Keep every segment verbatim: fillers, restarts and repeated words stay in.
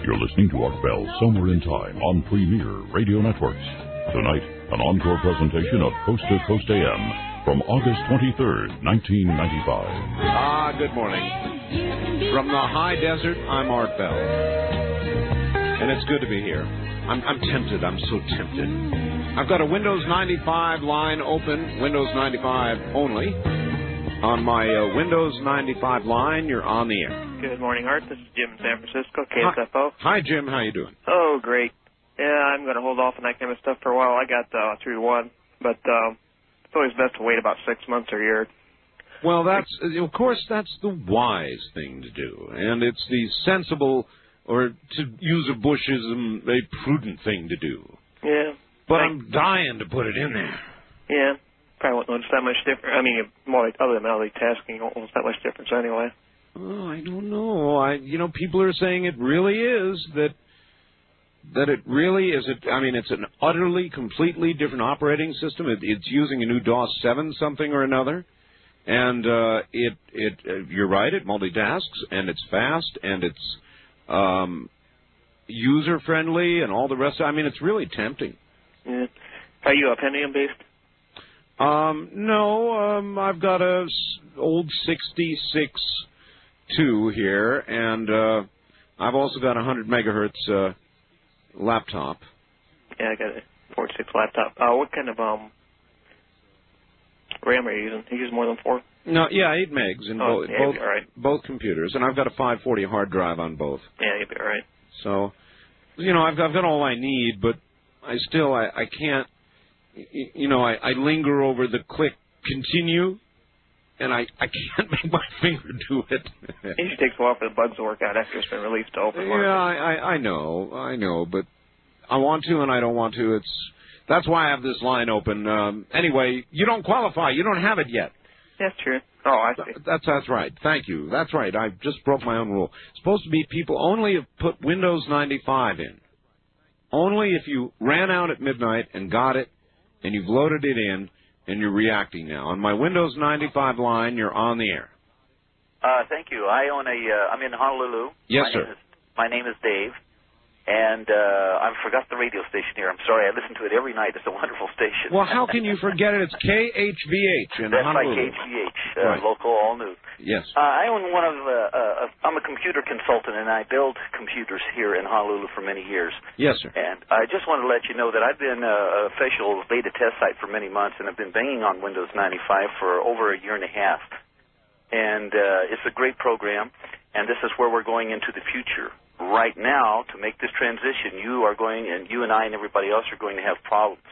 You're listening to Art Bell Somewhere in Time on Premier Radio Networks. Tonight, an encore presentation of Coast to Coast A M from August twenty-third, nineteen ninety-five. Ah, good morning. From the high desert, I'm Art Bell. And it's good to be here. I'm, I'm tempted. I'm so tempted. I've got a Windows ninety-five line open, Windows ninety-five only. On my uh, Windows ninety-five line, you're on the air. Good morning, Art. This is Jim in San Francisco, K S F O. Hi, Hi Jim. How you doing? Oh, great. Yeah, I'm going to hold off on that kind of stuff for a while. I got uh, through one, but um, it's always best to wait about six months or a year. Well, that's of course that's the wise thing to do, and it's the sensible, or to use a Bushism, a prudent thing to do. Yeah. But I, I'm dying to put it in there. Yeah. Probably won't notice that much difference. I mean, more like, other than multitasking, you won't notice that much difference anyway. Oh, I don't know. I, you know, people are saying it really is that. That it really is. It, I mean, it's an utterly, completely different operating system. It, it's using a new DOS seven something or another, and uh, it it uh, you're right. It multitasks and it's fast and it's um, user friendly and all the rest. I mean, it's really tempting. Yeah. Are you a Pentium based? Um, no, um, I've got a s- old sixty-six two here, and uh, I've also got a hundred megahertz. Uh, Laptop. Yeah, I got a forty-six laptop. Uh, what kind of um RAM are you using? You use more than four? No, yeah, eight megs in oh, both yeah, both, all right. both computers, and I've got a five forty hard drive on both. Yeah, you'll be all right. So, you know, I've, I've got all I need, but I still I, I can't. You know, I, I linger over the click continue, and I, I can't make my finger do it. It usually takes a while for the bugs to work out after it's been released to open market. Yeah, I, I, I know, I know, but I want to and I don't want to. It's that's why I have this line open. Um, anyway, you don't qualify. You don't have it yet. That's true. Oh, I see. That's that's right. Thank you. That's right. I just broke my own rule. It's supposed to be people only have put Windows ninety-five in. Only if you ran out at midnight and got it, and you've loaded it in. And you're reacting now. On my Windows ninety-five line, you're on the air. Uh, thank you. I own a, uh, I'm in Honolulu. Yes, my sir. Name is, my name is Dave, and uh, I forgot the radio station here. I'm sorry. I listen to it every night. It's a wonderful station. Well, how can you forget it? It's K H V H in That's Honolulu. That's right, K H V H, uh, right. local, all new. Yes. Uh, I own one of, uh, uh, I'm a computer consultant, and I build computers here in Honolulu for many years. Yes, sir. And I just want to let you know that I've been uh, official beta test site for many months, and I've been banging on Windows ninety-five for over a year and a half. And uh, it's a great program, and this is where we're going into the future. Right now, to make this transition, you are going, and you and I and everybody else are going to have problems.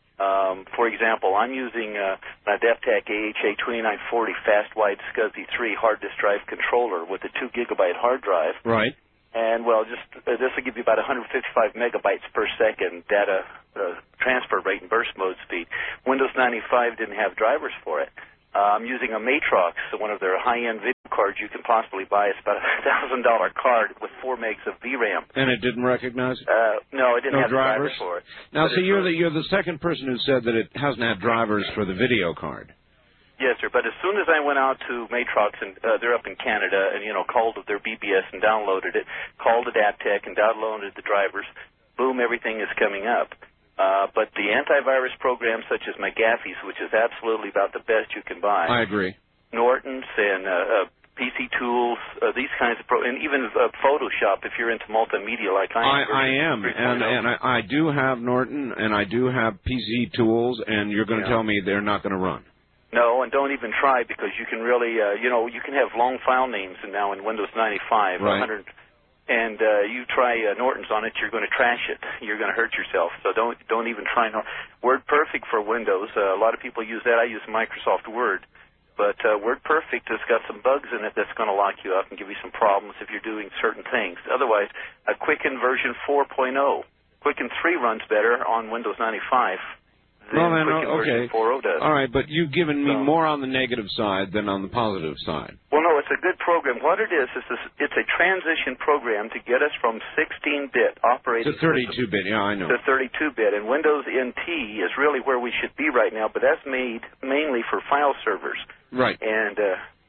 Um, for example, I'm using uh, an Adaptec A H A twenty-nine forty fast-wide SCSI three hard disk drive controller with a two gigabyte hard drive. Right. And, well, just uh, this will give you about one hundred fifty-five megabytes per second data uh, transfer rate and burst mode speed. Windows ninety-five didn't have drivers for it. Uh, I'm using a Matrox, one of their high-end video cards you can possibly buy. It's about a one thousand dollars card with four megs of V RAM. And it didn't recognize it? Uh, no, it didn't no have drivers? drivers for it. Now, but see, you're the, you're the second person who said that it hasn't had drivers for the video card. Yes, sir. But as soon as I went out to Matrox, and uh, they're up in Canada, and, you know, called their B B S and downloaded it, called Adaptec and downloaded the drivers, boom, everything is coming up. Uh, but the antivirus programs such as McAfee's, which is absolutely about the best you can buy. I agree. Norton's and uh, uh, P C Tools, uh, these kinds of pro, and even uh, Photoshop if you're into multimedia like I am. I, I am, and, and I, I do have Norton, and I do have P C Tools, and you're going to yeah. tell me they're not going to run. No, and don't even try because you can really, uh, you know, you can have long file names now in Windows ninety-five. Right. one hundred And uh, you try uh, Norton's on it, you're going to trash it. You're going to hurt yourself. So don't don't even try Norton. WordPerfect for Windows. Uh, a lot of people use that. I use Microsoft Word. But uh, WordPerfect has got some bugs in it that's going to lock you up and give you some problems if you're doing certain things. Otherwise, a Quicken version four point oh. Quicken three runs better on Windows ninety-five than well, then, Quicken okay. version four point oh does. All right, but you've given me so, more on the negative side than on the positive side. Well, no, it's a good program. What it is, is this, it's a transition program to get us from sixteen bit operating to thirty-two bit, yeah, I know. to thirty-two bit. And Windows N T is really where we should be right now, but that's made mainly for file servers. Right. And uh,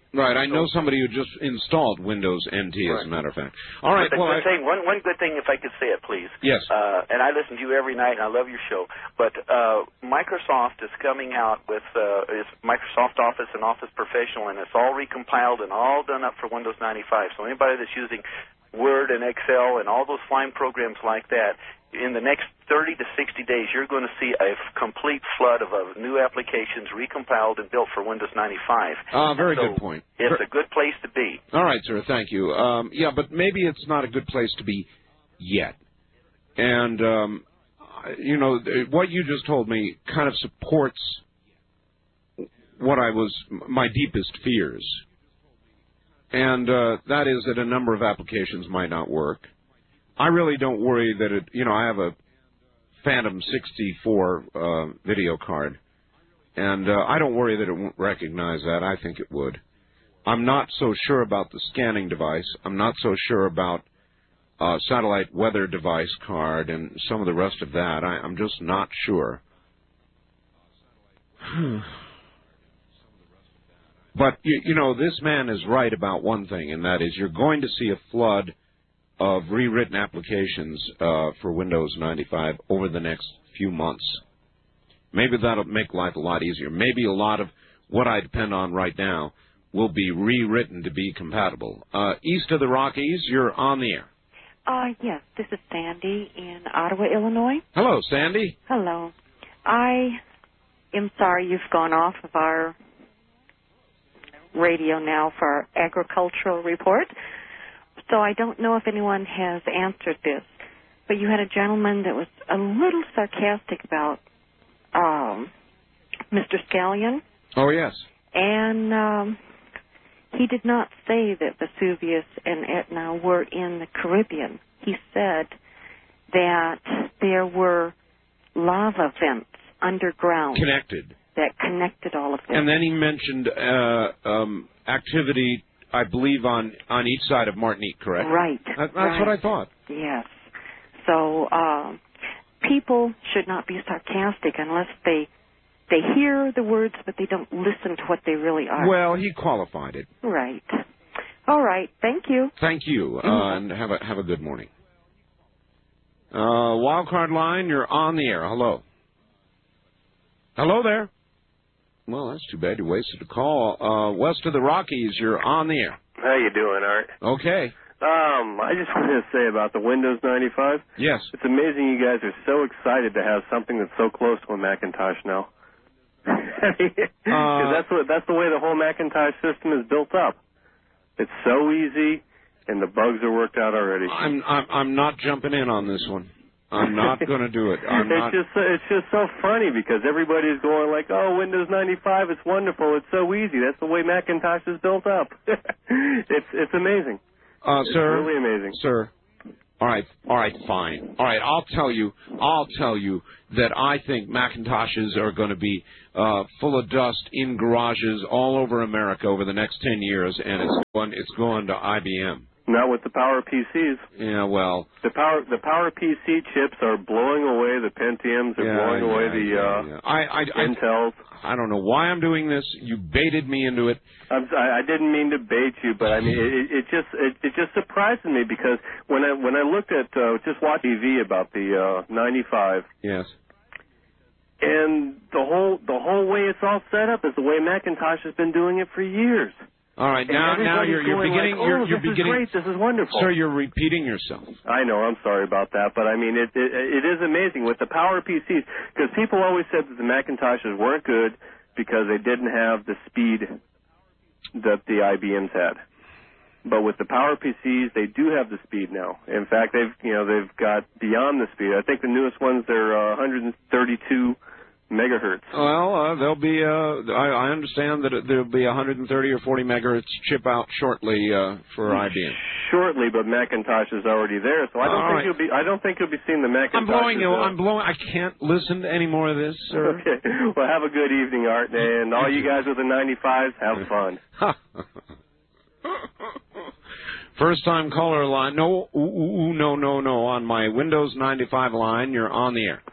Right, I know somebody who just installed Windows N T, as Right. a matter of fact. All right, but well, the I, thing, one, one good thing, if I could say it, please. Yes. Uh, and I listen to you every night, and I love your show. But uh, Microsoft is coming out with uh, is Microsoft Office and Office Professional, and it's all recompiled and all done up for Windows ninety-five. So anybody that's using Word and Excel and all those fine programs like that, in the next thirty to sixty days, you're going to see a f- complete flood of, of new applications recompiled and built for Windows ninety-five. Ah, uh, very so good point. It's a good place to be. All right, sir, thank you. Um, yeah, but maybe it's not a good place to be yet. And, um, you know, what you just told me kind of supports what I was, my deepest fears. And uh, that is that a number of applications might not work. I really don't worry that it, you know, I have a Phantom sixty-four uh, video card, and uh, I don't worry that it won't recognize that. I think it would. I'm not so sure about the scanning device. I'm not so sure about uh, satellite weather device card and some of the rest of that. I, I'm just not sure. But, you, you know, this man is right about one thing, and that is you're going to see a flood of rewritten applications uh, for Windows ninety-five over the next few months. Maybe that'll make life a lot easier. Maybe a lot of what I depend on right now will be rewritten to be compatible. Uh, east of the Rockies, you're on the air. Uh, yes, this is Sandy in Ottawa, Illinois. Hello, Sandy. Hello. I am sorry you've gone off of our radio now for our agricultural report. So I don't know if anyone has answered this, but you had a gentleman that was a little sarcastic about um, Mister Scallion. Oh, yes. And um, he did not say that Vesuvius and Etna were in the Caribbean. He said that there were lava vents underground. Connected. That connected all of them. And then he mentioned uh, um, activity, I believe, on, on each side of Martinique, correct? Right. That, that's right. what I thought. Yes. So uh, people should not be sarcastic unless they they hear the words, but they don't listen to what they really are. Well, he qualified it. Right. All right. Thank you. Thank you, uh, Mm-hmm. and have a have a good morning. Uh, Wildcard line, you're on the air. Hello. Hello there. Well, that's too bad you wasted a call. Uh, west of the Rockies, you're on the air. How you doing, Art? Okay. Um, I just wanted to say about the Windows ninety-five. Yes. It's amazing you guys are so excited to have something that's so close to a Macintosh now. Because uh, that's what that's the way the whole Macintosh system is built up. It's so easy, and the bugs are worked out already. I'm I'm, I'm not jumping in on this one. I'm not going to do it. I'm it's not. just it's just so funny because everybody's going like, oh, Windows ninety-five, it's wonderful, it's so easy. That's the way Macintosh is built up. it's it's amazing. Uh, it's sir, really amazing. Sir, all right, all right, fine. All right, I'll tell you, I'll tell you that I think Macintoshes are going to be uh, full of dust in garages all over America over the next ten years, and it's going, it's going to I B M. Not with the Power P Cs. Yeah, well, the Power the Power P C chips are blowing away. The Pentiums are yeah, blowing yeah, away the yeah, uh, yeah. I, I, Intels. I, I don't know why I'm doing this. You baited me into it. I'm, I, I didn't mean to bait you, but I mean it, it just it, it just surprises me because when I when I looked at uh, just watched T V about the uh, ninety-five. Yes. And the whole the whole way it's all set up is the way Macintosh has been doing it for years. All right, and now now you're you're beginning like, oh, you're, you're this beginning. Is great. This is wonderful. Sir, you're repeating yourself. I know. I'm sorry about that, but I mean it it, it is amazing with the Power P Cs because people always said that the Macintoshes weren't good because they didn't have the speed that the I B Ms had. But with the Power P Cs, they do have the speed now. In fact, they've you know they've got beyond the speed. I think the newest ones they're uh, one hundred thirty-two megahertz. Well, uh, there'll be. Uh, I, I understand that there'll be a one hundred thirty or forty megahertz chip out shortly uh, for I B M. Shortly, but Macintosh is already there, so I don't All think right. you'll be. I don't think you'll be seeing the Macintosh. I'm blowing you. Uh, I'm blowing. I can't listen to any more of this, sir. Okay. Well, have a good evening, Art, and all you guys with the ninety-fives, have fun. First time caller line. No, ooh, ooh, ooh, no, no, no. On my Windows ninety-five line, you're on the air.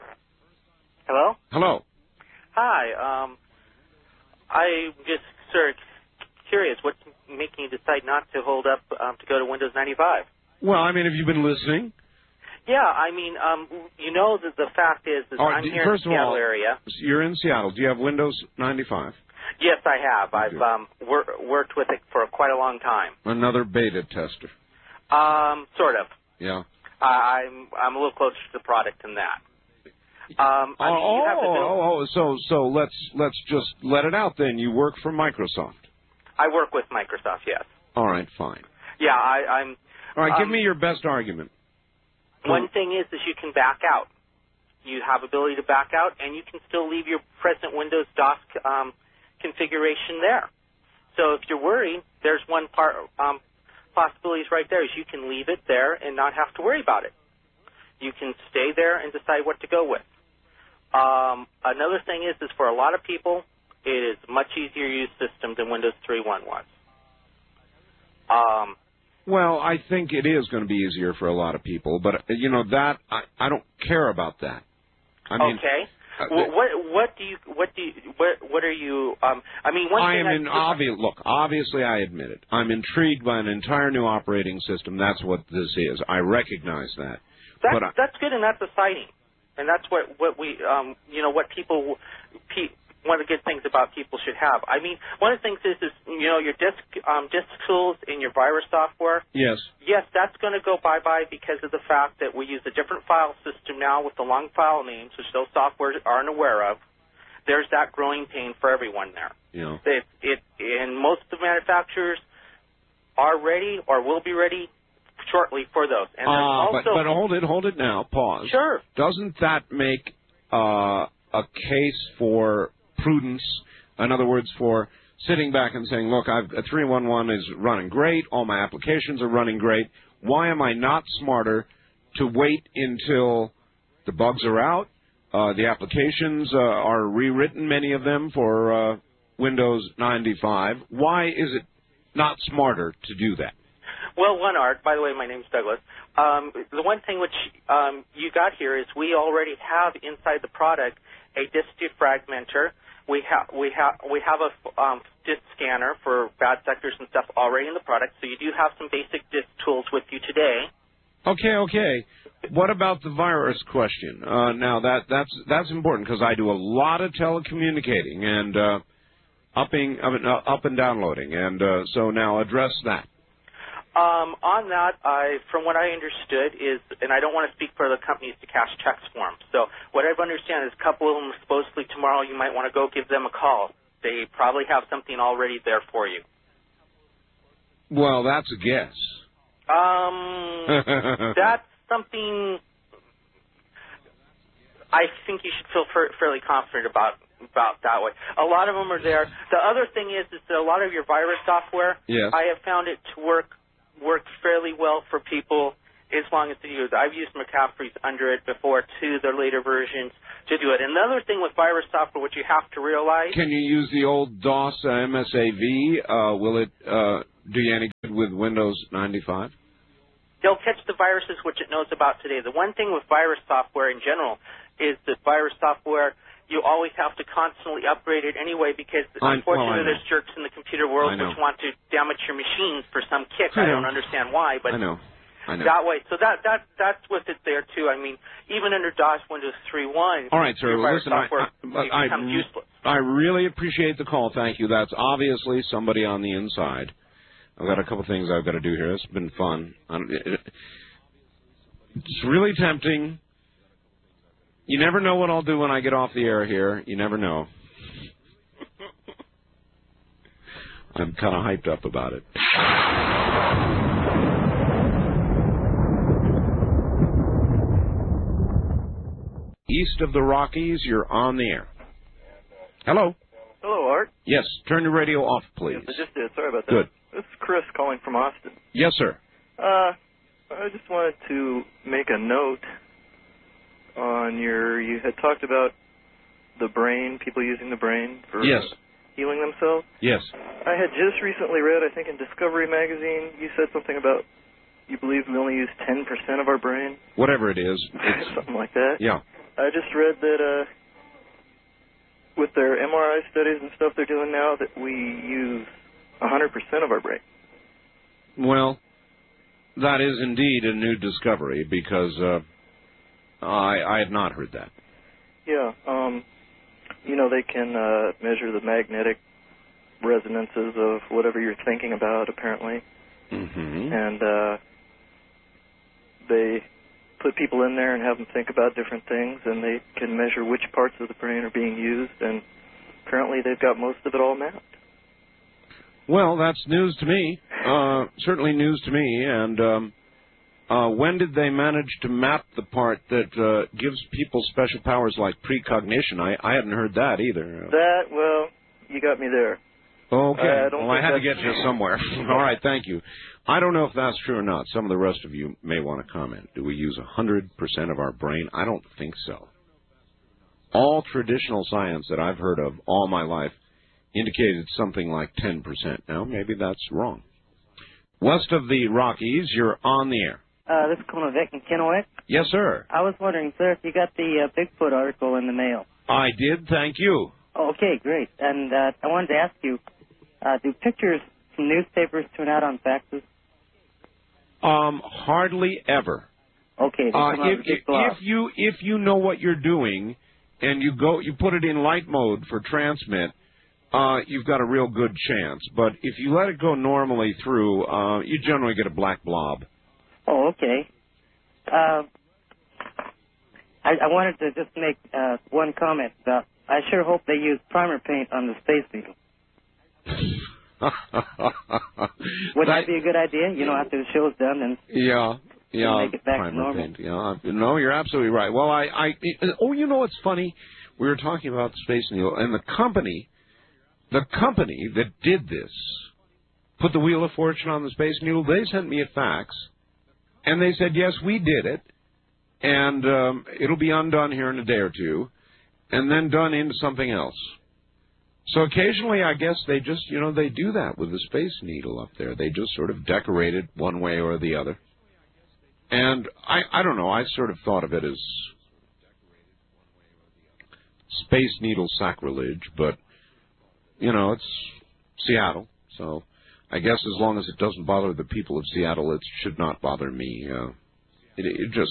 Hello? Hello. Hi. Um, I'm just sort of curious. What's making you decide not to hold up um, to go to Windows ninety-five? Well, I mean, have you been listening? Yeah, I mean, um, you know that the fact is that Oh, I'm d- here first in the of Seattle all, area. You're in Seattle. Do you have Windows ninety-five? Yes, I have. I've Good. um, wor- worked with it for quite a long time. Another beta tester. Um, sort of. Yeah. Uh, I'm I'm a little closer to the product than that. Um, I mean, oh, you have to build, oh, oh, so so let's let's just let it out then. You work for Microsoft. I work with Microsoft, yes. All right, fine. Yeah, I, I'm. All right, um, give me your best argument. One thing is that you can back out. You have ability to back out, and you can still leave your present Windows DOS um, configuration there. So if you're worried, there's one part um, possibilities right there is you can leave it there and not have to worry about it. You can stay there and decide what to go with. Um, another thing is, is for a lot of people, it is a much easier to use system than Windows three point one was. Um, Well, I think it is going to be easier for a lot of people, but, you know, that, I, I don't care about that. I mean, okay. Uh, Well, what what do you what do you what what are you? Um, I mean, one I thing am I, in obvious. Look, obviously, I admit it. I'm intrigued by an entire new operating system. That's what this is. I recognize that. That's but I, that's good and that's exciting, and that's what what we um you know what people pe- one of the good things about people should have. I mean, one of the things is is you know your disk um disk tools and your virus software. yes. Yes, that's going to go bye-bye because of the fact that we use a different file system now with the long file names, which those softwares aren't aware of. There's that growing pain for everyone there. Yeah. It, it, and most of the manufacturers are ready or will be ready shortly for those. And there's Uh, also, but, but hold it, hold it now. Pause. Sure. Doesn't that make uh, a case for prudence? In other words, for sitting back and saying, look, I've, a three one one is running great. All my applications are running great. Why am I not smarter to wait until the bugs are out? Uh, the applications uh, are rewritten, many of them, for uh, Windows ninety-five. Why is it not smarter to do that? well, one art, by the way, my name's Douglas. Um, the one thing which um, you got here is we already have inside the product a disk defragmenter. We have we have we have a um, disk scanner for bad sectors and stuff already in the product. So you do have some basic disk tools with you today. Okay, okay. What about the virus question? Uh, now that that's that's important because I do a lot of telecommunicating and uh, upping uh, up and downloading, and uh, so now address that. Um, on that, I, from what I understood is, and I don't want to speak for the companies to cash checks for them. So what I've understand is a couple of them supposedly tomorrow you might want to go give them a call. They probably have something already there for you. Well, that's a guess. Um, that's something I think you should feel fa- fairly confident about about that way. A lot of them are there. The other thing is, is that a lot of your virus software, yes. I have found it to work work fairly well for people as long as they use it. I've used McCaffrey's under it before, too, their later versions, to do it. Another thing with virus software, which you have to realize... Can you use the old DOS uh, M S A V? Uh, will it uh, do you any good with Windows ninety-five? They'll catch the viruses which it knows about today. The one thing with virus software in general is that virus software, you always have to constantly upgrade it anyway because, I, unfortunately, well, there's jerks in the computer world which want to damage your machines for some kick. I, I don't understand why, but I know. I know. that way. So that that that's with it there, too. I mean, even under DOS Windows three point one, all right, sir. your virus Listen, software I, I, becomes I, useless. I really appreciate the call. Thank you. That's obviously somebody on the inside. I've got a couple things I've got to do here. It's been fun. It's really tempting. You never know what I'll do when I get off the air here. You never know. I'm kind of hyped up about it. East of the Rockies, you're on the air. Hello. Hello, Art. Yes, turn your radio off, please. Yes, I just did. Sorry about that. Good. This is Chris calling from Austin. Yes, sir. Uh, I just wanted to make a note on your, you had talked about the brain, people using the brain for yes. healing themselves. Yes. I had just recently read, I think in Discovery Magazine, you said something about you believe we only use ten percent of our brain. Whatever it is. It's, something like that. Yeah. I just read that uh, with their M R I studies and stuff they're doing now that we use one hundred percent of our brain. Well, that is indeed a new discovery because uh, I, I had not heard that. Yeah. Um, you know, they can uh, measure the magnetic resonances of whatever you're thinking about, apparently. Mm-hmm. And uh, they put people in there and have them think about different things, and they can measure which parts of the brain are being used, and apparently they've got most of it all mapped. Well, that's news to me. Uh, certainly news to me. And um, uh, when did they manage to map the part that uh, gives people special powers like precognition? I, I hadn't heard that either. That, well, you got me there. Okay. I don't well, I think had to that's- get you somewhere. All right, thank you. I don't know if that's true or not. Some of the rest of you may want to comment. Do we use one hundred percent of our brain? I don't think so. All traditional science that I've heard of all my life indicated something like ten percent. Now, maybe that's wrong. West of the Rockies, you're on the air. Uh, this is Konovic in Kennewick. Yes, sir. I was wondering, sir, if you got the uh, Bigfoot article in the mail. I did, thank you. Oh, okay, great. And uh, I wanted to ask you, uh, do pictures from newspapers turn out on faxes? Um, hardly ever. Okay. they Uh, come out if, with a big if, blob. if you if you know what you're doing and you go you put it in light mode for transmit, uh, you've got a real good chance. But if you let it go normally through, uh, you generally get a black blob. Oh, okay. Uh, I, I wanted to just make uh, one comment about. I sure hope they use primer paint on the Space Needle. Would that be a good idea? You know, after the show's done, and Yeah, yeah. make it back to primer normal. paint, yeah. No, you're absolutely right. Well, I, I, oh, you know what's funny? We were talking about the Space Needle, and the company, the company that did this, put the Wheel of Fortune on the Space Needle. They sent me a fax, and they said, yes, we did it, and um, it'll be undone here in a day or two, and then done into something else. So occasionally, I guess they just, you know, they do that with the Space Needle up there. They just sort of decorate it one way or the other. And I, I don't know, I sort of thought of it as Space Needle sacrilege, but, you know, it's Seattle. So I guess as long as it doesn't bother the people of Seattle, it should not bother me. Uh, it, it just,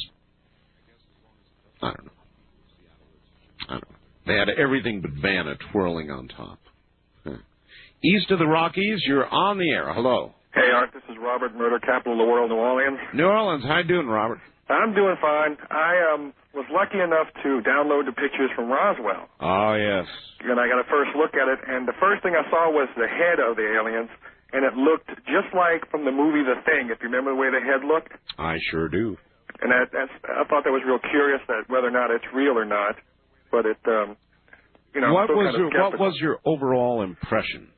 I don't know. I don't know. They had everything but Vanna twirling on top. Huh. East of the Rockies, you're on the air. Hello. Hey, Art, this is Robert, murder capital of the world, New Orleans. New Orleans, how you doing, Robert? I'm doing fine. I um, was lucky enough to download the pictures from Roswell. Oh, yes. And I got a first look at it, and the first thing I saw was the head of the aliens, and it looked just like from the movie The Thing, if you remember the way the head looked. I sure do. And that, that's, I thought that was real curious, that whether or not it's real or not. But it, um, you know, what I'm still was kind of your skeptical. what was your overall impression?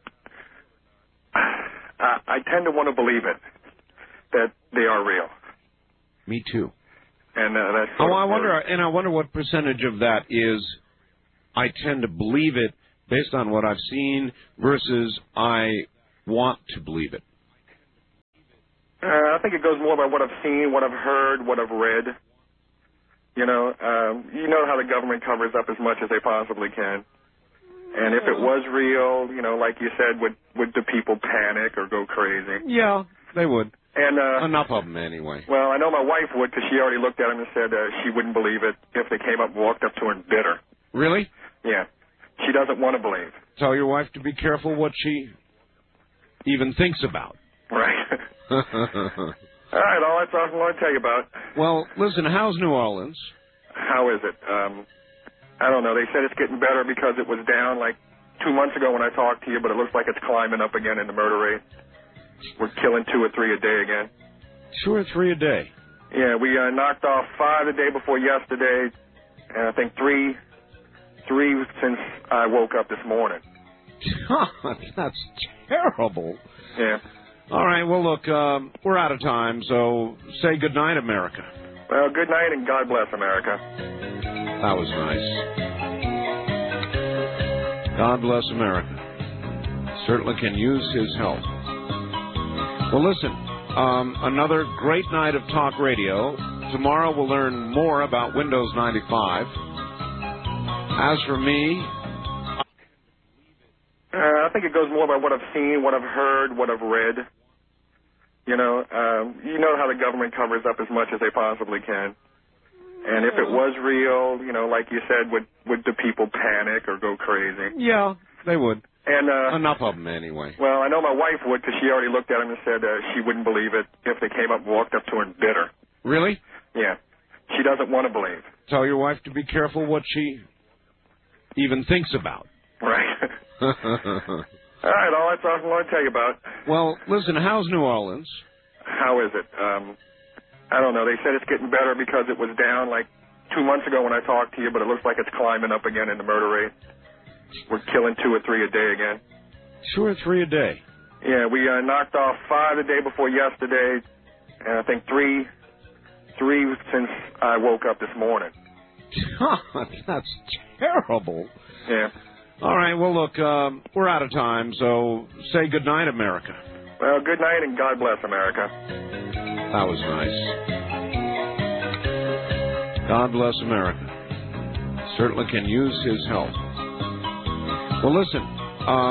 Uh, I tend to want to believe it, that they are real. Me too. And uh, that's Oh, sort of I wonder, worries. and I wonder what percentage of that is I tend to believe it based on what I've seen versus I want to believe it. Uh, I think it goes more by what I've seen, what I've heard, what I've read. You know, um, you know how the government covers up as much as they possibly can. And if it was real, you know, like you said, would would the people panic or go crazy? Yeah, they would. And uh, Enough of them anyway. well, I know my wife would, because she already looked at him and said uh, she wouldn't believe it if they came up and walked up to her and bit her. Really? Yeah, she doesn't want to believe. Tell your wife to be careful what she even thinks about. Right. All right, all that's all I want to tell you about. Well, listen, how's New Orleans? How is it? Um, I don't know. They said it's getting better because it was down like two months ago when I talked to you, but it looks like it's climbing up again in the murder rate. We're killing two or three a day again. Two or three a day. Yeah, we uh, knocked off five the day before yesterday, and I think three, three since I woke up this morning. That's terrible. Yeah. All right, well, look, um, we're out of time, so say good night, America. Well, good night and God bless America. That was nice. God bless America. Certainly can use his help. Well, listen, um, another great night of talk radio. Tomorrow we'll learn more about Windows ninety-five. As for me... Uh, I I think it goes more by what I've seen, what I've heard, what I've read. You know, um, you know how the government covers up as much as they possibly can. And if it was real, you know, like you said, would would the people panic or go crazy? Yeah, they would. And uh, enough of them anyway. Well, I know my wife would because she already looked at him and said uh, she wouldn't believe it if they came up and walked up to her and bit her. Really? Yeah. She doesn't want to believe. Tell your wife to be careful what she even thinks about. Right. All right, all that's all I want to tell you about. Well, listen, how's New Orleans? How is it? Um, I don't know. They said it's getting better because it was down like two months ago when I talked to you, but it looks like it's climbing up again in the murder rate. We're killing two or three a day again. Two or three a day? Yeah, we uh, knocked off five the day before yesterday, and I think three, three since I woke up this morning. That's terrible. Yeah. All right, well, look, um, we're out of time, so say good night, America. Well, good night, and God bless America. That was nice. God bless America. Certainly can use his help. Well, listen,